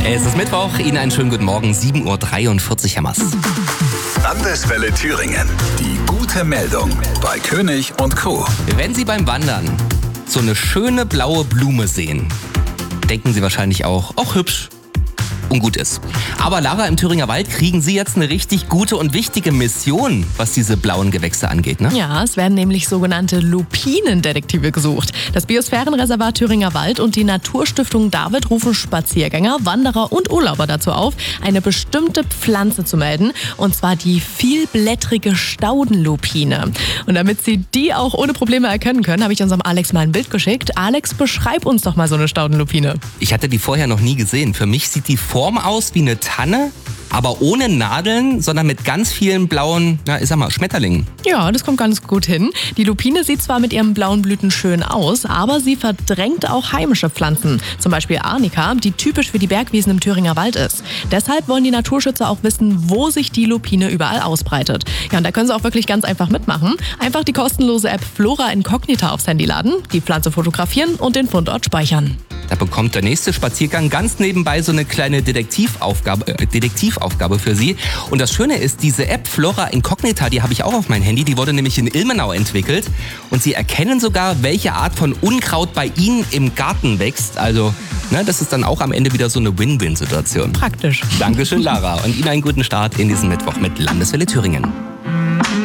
Es ist Mittwoch, Ihnen einen schönen guten Morgen, 7.43 Uhr haben wir's. Landeswelle Thüringen. Die gute Meldung bei König und Co. Wenn Sie beim Wandern so eine schöne blaue Blume sehen, denken Sie wahrscheinlich auch hübsch und gut ist. Aber Lara, im Thüringer Wald kriegen Sie jetzt eine richtig gute und wichtige Mission, was diese blauen Gewächse angeht, ne? Ja, es werden nämlich sogenannte Lupinendetektive gesucht. Das Biosphärenreservat Thüringer Wald und die Naturstiftung David rufen Spaziergänger, Wanderer und Urlauber dazu auf, eine bestimmte Pflanze zu melden, und zwar die vielblättrige Staudenlupine. Und damit Sie die auch ohne Probleme erkennen können, habe ich unserem Alex mal ein Bild geschickt. Alex, beschreib uns doch mal so eine Staudenlupine. Ich hatte die vorher noch nie gesehen. Für mich sieht die Form aus wie eine Tanne, aber ohne Nadeln, sondern mit ganz vielen blauen, Schmetterlingen. Ja, das kommt ganz gut hin. Die Lupine sieht zwar mit ihren blauen Blüten schön aus, aber sie verdrängt auch heimische Pflanzen. Zum Beispiel Arnika, die typisch für die Bergwiesen im Thüringer Wald ist. Deshalb wollen die Naturschützer auch wissen, wo sich die Lupine überall ausbreitet. Ja, und da können sie auch wirklich ganz einfach mitmachen. Einfach die kostenlose App Flora Incognita aufs Handy laden, die Pflanze fotografieren und den Fundort speichern. Da bekommt der nächste Spaziergang ganz nebenbei so eine kleine Detektivaufgabe für Sie. Und das Schöne ist, diese App Flora Incognita, die habe ich auch auf mein Handy, die wurde nämlich in Ilmenau entwickelt. Und Sie erkennen sogar, welche Art von Unkraut bei Ihnen im Garten wächst. Also, das ist dann auch am Ende wieder so eine Win-Win-Situation. Praktisch. Dankeschön, Lara. Und Ihnen einen guten Start in diesen Mittwoch mit Landeswelle Thüringen.